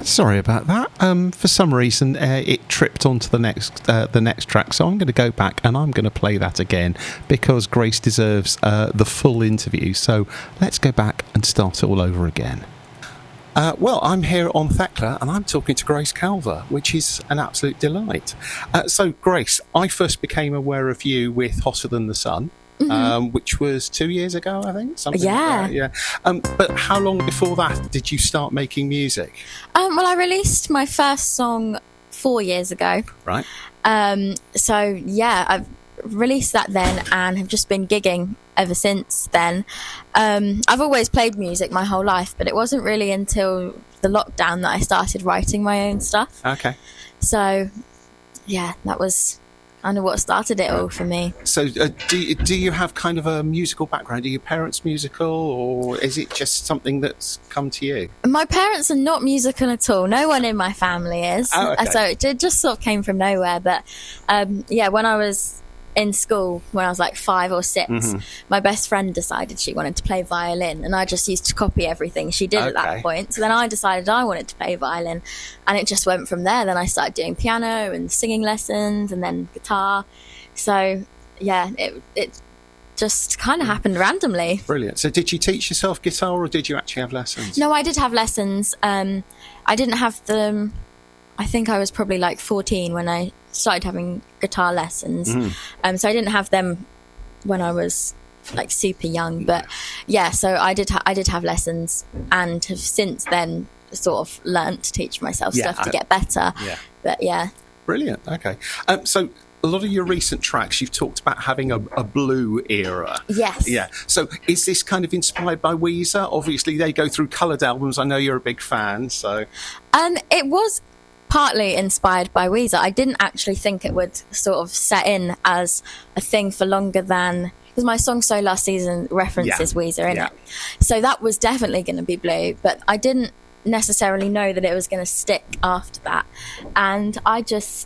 Sorry about that. For some reason, it tripped onto the next track, so I'm going to go back and I'm going to play that again because Grace deserves the full interview. So let's go back and start it all over again. Well, I'm here on Thekla and I'm talking to Grace Calver, which is an absolute delight. So, Grace, I first became aware of you with Hotter Than the Sun. Mm-hmm. Which was 2 years ago, I think. Something like that, yeah. But how long before that did you start making music? Well, I released my first song 4 years ago. Right. So, yeah, I've released that then and have just been gigging ever since then. I've always played music my whole life, but it wasn't really until the lockdown that I started writing my own stuff. Okay. So, yeah, that was kind of what started it all for me. So do you have kind of a musical background? Are your parents musical, or is it just something that's come to you? My parents are not musical at all. No one in my family is. Oh, okay. So it just sort of came from nowhere. But yeah, when I was in school, when I was like 5 or 6, mm-hmm. my best friend decided she wanted to play violin, and I just used to copy everything she did at that point. So then I decided I wanted to play violin, and it just went from there. Then I started doing piano and singing lessons and then guitar. So yeah, it just kind of happened randomly. Brilliant. So did you teach yourself guitar, or did you actually have lessons? No, I did have lessons. I didn't have them. I think I was probably like 14 when I started having guitar lessons. Mm. So I didn't have them when I was like super young, but yeah, so I did have lessons and have since then sort of learnt to teach myself stuff to get better. Yeah. But yeah. Brilliant. Okay. So a lot of your recent tracks, you've talked about having a blue era. Yes. Yeah. So is this kind of inspired by Weezer? Obviously, they go through coloured albums. I know you're a big fan, so. It was partly inspired by Weezer. I didn't actually think it would sort of set in as a thing for longer than, because my song So Last Season references Weezer in it. So that was definitely going to be blue, but I didn't necessarily know that it was going to stick after that. And I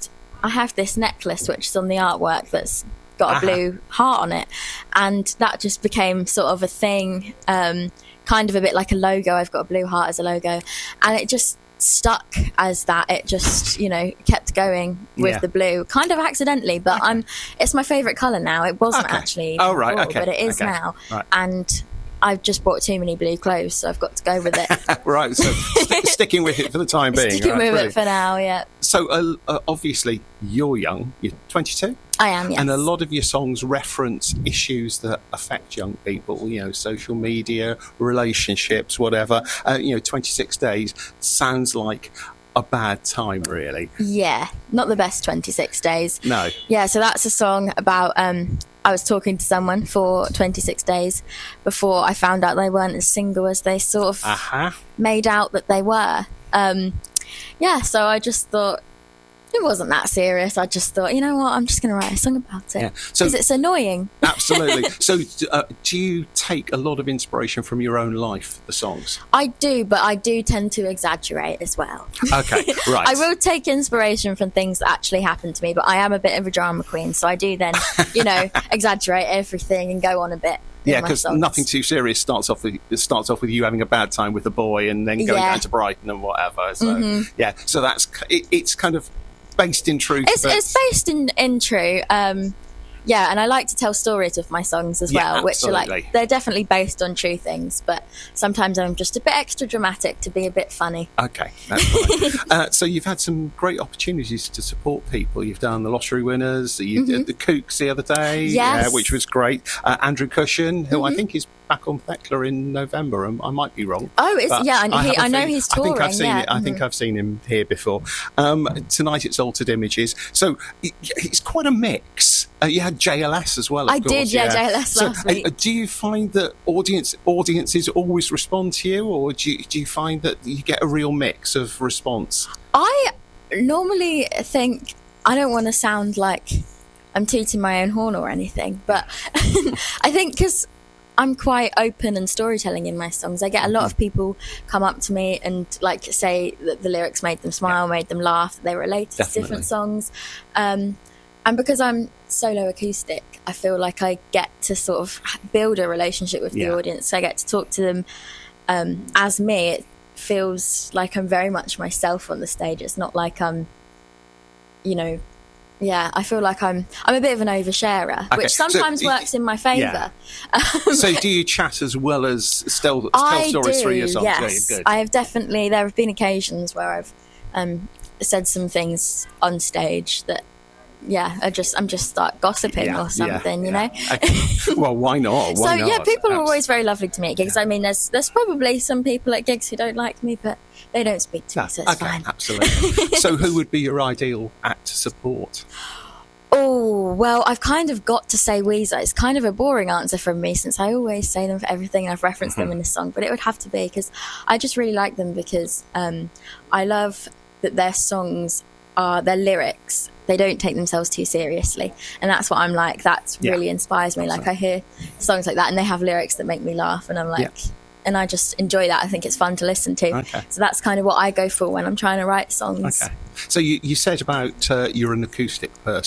have this necklace which is on the artwork that's got a blue heart on it, and that just became sort of a thing, kind of a bit like a logo. I've got a blue heart as a logo, and it just stuck as that. It just, kept going with the blue, kind of accidentally, but it's my favourite colour now. It wasn't actually before, but it is now. Right. And I've just bought too many blue clothes, so I've got to go with it. Right, so sticking with it for the time being. Sticking with it for now, yeah. So obviously you're young, you're 22? I am, yes. And a lot of your songs reference issues that affect young people, social media, relationships, whatever. 26 Days sounds like a bad time, really. Yeah, not the best 26 days. No. Yeah, so that's a song about, I was talking to someone for 26 days before I found out they weren't as single as they sort of made out that they were. So I just thought, it wasn't that serious. I just thought, you know what, I'm just going to write a song about it. Yeah. Because it's annoying. Absolutely. So do you take a lot of inspiration from your own life, the songs? I do, but I do tend to exaggerate as well. Okay, right. I will take inspiration from things that actually happen to me, but I am a bit of a drama queen, so I do then, exaggerate everything and go on a bit. Yeah, because nothing too serious starts off with you having a bad time with a boy and then going down to Brighton and whatever. So so that's it's kind of based in truth. It's based in true. And I like to tell stories with my songs as well, which are they're definitely based on true things, but sometimes I'm just a bit extra dramatic to be a bit funny. Okay, that's fine. So you've had some great opportunities to support people. You've done the Lottery Winners, you did the Kooks the other day, which was great. Andrew Cushion, who I think is back on Thekla in November. I might be wrong. Oh, I know he's touring. I think I've seen him here before. Tonight it's Altered Images. So it's quite a mix. You had JLS as well. I did, JLS last week. Do you find that audiences always respond to you, or do you find that you get a real mix of response? I normally think, I don't want to sound like I'm tooting my own horn or anything, but I think because I'm quite open and storytelling in my songs, I get a lot of people come up to me and say that the lyrics made them smile, made them laugh, that they relate to different songs. And because I'm solo acoustic, I feel like I get to sort of build a relationship with the audience. So I get to talk to them as me. It feels like I'm very much myself on the stage. It's not like I'm, I feel like I'm a bit of an oversharer, which sometimes works in my favour. Yeah. So do you chat as well as tell stories through your songs? Yes. Good. I have definitely, there have been occasions where I've said some things on stage that, I'm just start gossiping or something, you know? Okay. Well, why not? Why not? People are always very lovely to me at gigs. I mean, there's probably some people at gigs who don't like me, but they don't speak to me, so it's fine. Absolutely. So who would be your ideal act to support? Oh, well, I've kind of got to say Weezer. It's kind of a boring answer from me since I always say them for everything. I've referenced them in the song, but it would have to be because I just really like them because I love that their songs their lyrics, they don't take themselves too seriously, and that's what I'm like. That's really inspires me. Like I hear songs like that and they have lyrics that make me laugh, and I'm like and I just enjoy that. I think it's fun to listen to. So that's kind of what I go for when I'm trying to write songs. So you said about you're an acoustic person.